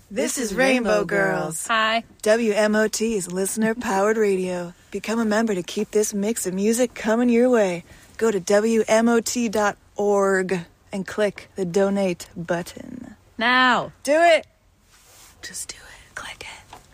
This is Rainbow Girls. Hi. WMOT is listener-powered radio. Become a member to keep this mix of music coming your way. Go to WMOT.org and click the donate button. Now. Do it. Just do it. Click it.